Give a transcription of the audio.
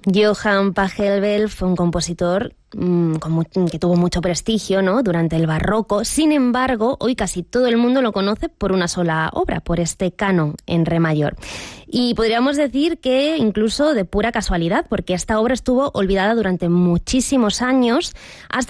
Johann Pachelbel fue un compositor que tuvo mucho prestigio, ¿no?, durante el barroco. Sin embargo, hoy casi todo el mundo lo conoce por una sola obra, por este canon en re mayor. Y podríamos decir que incluso de pura casualidad, porque esta obra estuvo olvidada durante muchísimos años, hasta